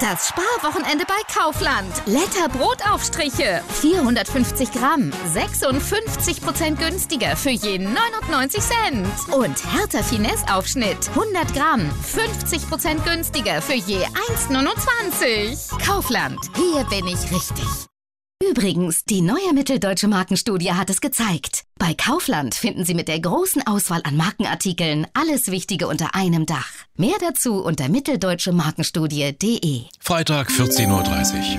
Das Sparwochenende bei Kaufland. Letter Brotaufstriche. 450 Gramm. 56% günstiger für je 99 Cent. Und Hertha Finesse Aufschnitt. 100 Gramm. 50% günstiger für je 1,29. Kaufland. Hier bin ich richtig. Übrigens, die neue Mitteldeutsche Markenstudie hat es gezeigt. Bei Kaufland finden Sie mit der großen Auswahl an Markenartikeln alles Wichtige unter einem Dach. Mehr dazu unter mitteldeutschemarkenstudie.de. Freitag 14.30 Uhr.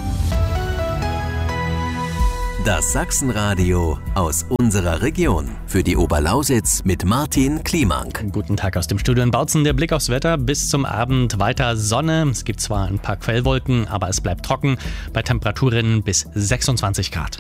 Das Sachsenradio aus unserer Region. Für die Oberlausitz mit Martin Kliemank. Guten Tag aus dem Studio in Bautzen. Der Blick aufs Wetter. Bis zum Abend weiter Sonne. Es gibt zwar ein paar Quellwolken, aber es bleibt trocken. Bei Temperaturen bis 26 Grad.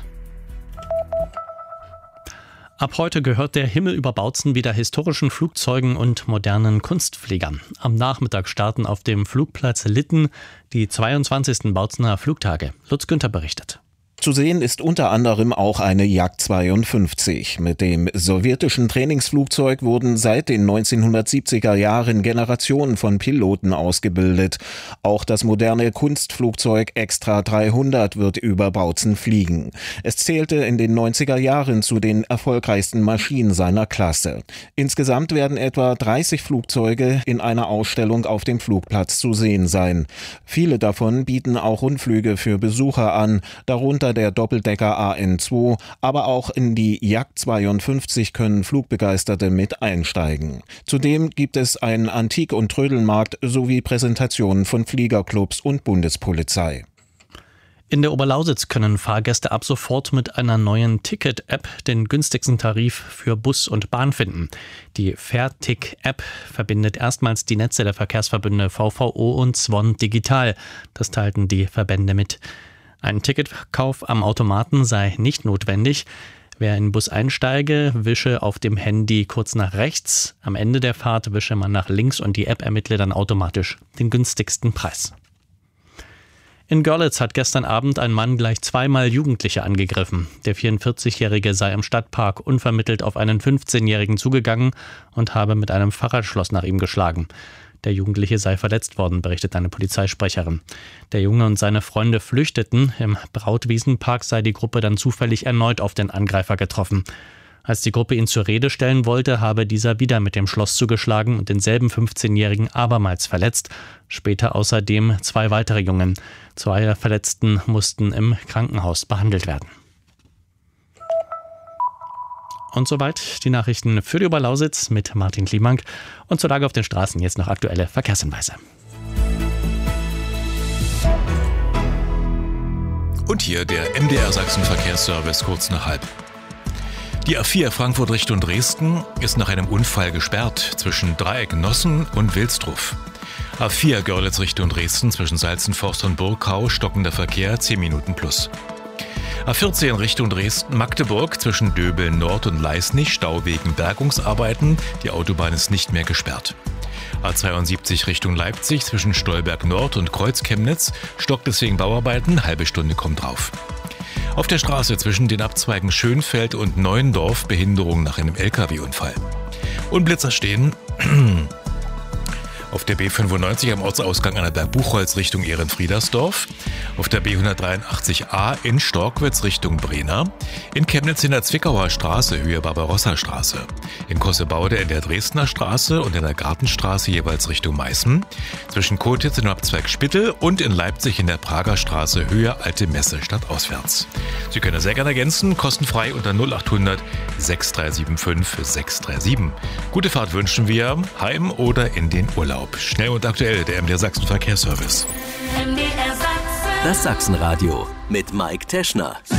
Ab heute gehört der Himmel über Bautzen wieder historischen Flugzeugen und modernen Kunstfliegern. Am Nachmittag starten auf dem Flugplatz Litten die 22. Bautzener Flugtage. Lutz Günther berichtet. Zu sehen ist unter anderem auch eine Jak 52. Mit dem sowjetischen Trainingsflugzeug wurden seit den 1970er Jahren Generationen von Piloten ausgebildet. Auch das moderne Kunstflugzeug Extra 300 wird über Bautzen fliegen. Es zählte in den 90er Jahren zu den erfolgreichsten Maschinen seiner Klasse. Insgesamt werden etwa 30 Flugzeuge in einer Ausstellung auf dem Flugplatz zu sehen sein. Viele davon bieten auch Rundflüge für Besucher an, darunter der Doppeldecker AN2, aber auch in die Jak 52 können Flugbegeisterte mit einsteigen. Zudem gibt es einen Antik- und Trödelmarkt sowie Präsentationen von Fliegerclubs und Bundespolizei. In der Oberlausitz können Fahrgäste ab sofort mit einer neuen Ticket-App den günstigsten Tarif für Bus und Bahn finden. Die Fairtick-App verbindet erstmals die Netze der Verkehrsverbünde VVO und Zwon Digital. Das teilten die Verbände mit. Ein Ticketkauf am Automaten sei nicht notwendig. Wer in den Bus einsteige, wische auf dem Handy kurz nach rechts. Am Ende der Fahrt wische man nach links und die App ermittle dann automatisch den günstigsten Preis. In Görlitz hat gestern Abend ein Mann gleich zweimal Jugendliche angegriffen. Der 44-Jährige sei im Stadtpark unvermittelt auf einen 15-Jährigen zugegangen und habe mit einem Fahrradschloss nach ihm geschlagen. Der Jugendliche sei verletzt worden, berichtet eine Polizeisprecherin. Der Junge und seine Freunde flüchteten. Im Brautwiesenpark sei die Gruppe dann zufällig erneut auf den Angreifer getroffen. Als die Gruppe ihn zur Rede stellen wollte, habe dieser wieder mit dem Schloss zugeschlagen und denselben 15-Jährigen abermals verletzt. Später außerdem 2 weitere Jungen. 2 der Verletzten mussten im Krankenhaus behandelt werden. Und soweit die Nachrichten für die Oberlausitz mit Martin Kliemank. Und zur Lage auf den Straßen jetzt noch aktuelle Verkehrshinweise. Und hier der MDR Sachsen Verkehrsservice kurz nach halb. Die A4 Frankfurt Richtung Dresden ist nach einem Unfall gesperrt zwischen Dreieck Nossen und Wilsdruf. A4 Görlitz Richtung Dresden zwischen Salzenforst und Burgkau stockender Verkehr 10 Minuten plus. A14 Richtung Dresden-Magdeburg zwischen Döbeln Nord und Leisnig Stau wegen Bergungsarbeiten. Die Autobahn ist nicht mehr gesperrt. A72 Richtung Leipzig zwischen Stolberg Nord und Kreuz-Chemnitz stockt es wegen Bauarbeiten. Halbe Stunde kommt drauf. Auf der Straße zwischen den Abzweigen Schönfeld und Neuendorf Behinderung nach einem LKW-Unfall. Und Blitzer stehen auf der B95 am Ortsausgang Annaberg-Buchholz Richtung Ehrenfriedersdorf, auf der B183a in Storkwitz Richtung Brena, in Chemnitz in der Zwickauer Straße Höhe Barbarossa-Straße, in Kossebaude in der Dresdner Straße und in der Gartenstraße jeweils Richtung Meißen, zwischen Kotitz im Abzweig Spittel und in Leipzig in der Prager Straße Höhe Alte Messe stadtauswärts. Sie können sehr gerne ergänzen, kostenfrei unter 0800 6375 637. Gute Fahrt wünschen wir, heim oder in den Urlaub. Schnell und aktuell, der MDR Sachsen Verkehrsservice. Das Sachsenradio mit Mike Teschner.